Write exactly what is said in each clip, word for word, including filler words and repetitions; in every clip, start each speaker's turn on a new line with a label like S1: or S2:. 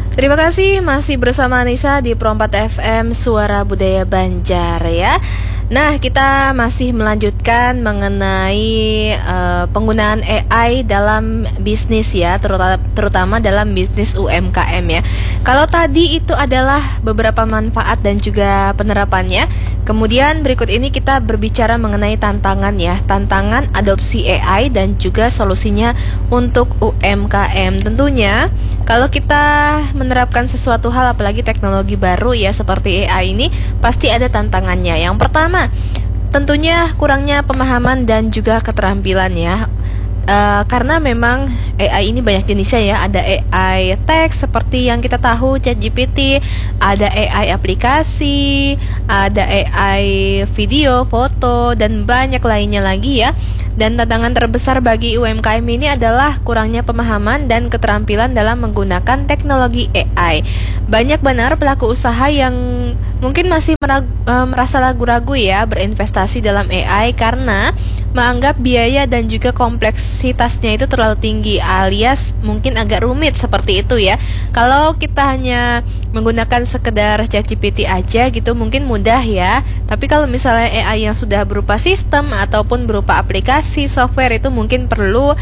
S1: Terima kasih masih bersama Anissa di Pro empat F M Suara Budaya Banjar ya. Nah, kita masih melanjutkan mengenai uh, penggunaan A I dalam bisnis ya, terutama, terutama dalam bisnis U M K M ya. Kalau tadi itu adalah beberapa manfaat dan juga penerapannya. Kemudian berikut ini kita berbicara mengenai tantangan ya, tantangan adopsi A I dan juga solusinya untuk U M K M. Tentunya kalau kita menerapkan sesuatu hal apalagi teknologi baru ya seperti A I ini pasti ada tantangannya. Yang pertama, tentunya kurangnya pemahaman dan juga keterampilan ya. Uh, karena memang A I ini banyak jenisnya ya. Ada A I teks seperti yang kita tahu ChatGPT, ada A I aplikasi, ada A I video, foto, dan banyak lainnya lagi ya. Dan tantangan terbesar bagi U M K M ini adalah kurangnya pemahaman dan keterampilan dalam menggunakan teknologi A I. Banyak benar pelaku usaha yang mungkin masih meragu, merasa ragu-ragu ya berinvestasi dalam A I karena menganggap biaya dan juga kompleksitasnya itu terlalu tinggi alias mungkin agak rumit seperti itu ya. Kalau kita hanya menggunakan sekedar ChatGPT aja gitu mungkin mudah ya. Tapi kalau misalnya A I yang sudah berupa sistem ataupun berupa aplikasi software itu mungkin perlu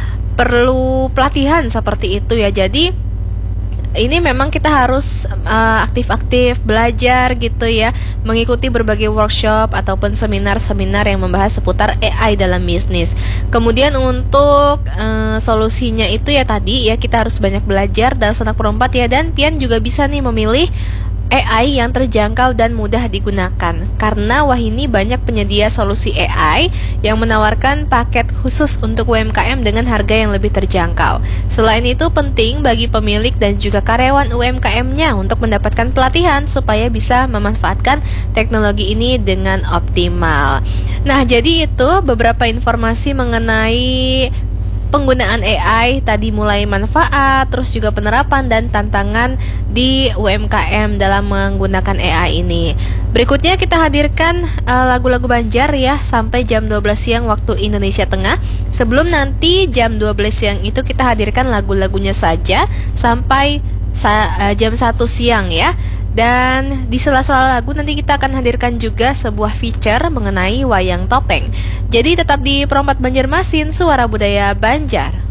S1: perlu pelatihan seperti itu ya. Jadi ini memang kita harus uh, aktif-aktif belajar gitu ya, mengikuti berbagai workshop ataupun seminar-seminar yang membahas seputar A I dalam bisnis. Kemudian untuk uh, solusinya itu ya tadi ya kita harus banyak belajar dan Sanak Perompat ya, dan pian juga bisa nih memilih A I yang terjangkau dan mudah digunakan. Karena wah ini banyak penyedia solusi A I yang menawarkan paket khusus untuk U M K M dengan harga yang lebih terjangkau. Selain itu penting bagi pemilik dan juga karyawan U M K M-nya untuk mendapatkan pelatihan supaya bisa memanfaatkan teknologi ini dengan optimal. Nah, jadi itu beberapa informasi mengenai penggunaan A I tadi, mulai manfaat, terus juga penerapan dan tantangan di U M K M dalam menggunakan A I ini. Berikutnya kita hadirkan uh, lagu-lagu Banjar ya sampai jam dua belas siang waktu Indonesia Tengah. Sebelum nanti jam dua belas siang itu kita hadirkan lagu-lagunya saja sampai sa- uh, jam satu siang ya. Dan di sela-sela lagu nanti kita akan hadirkan juga sebuah feature mengenai wayang topeng. Jadi tetap di Pro empat Banjarmasin, Suara Budaya Banjar.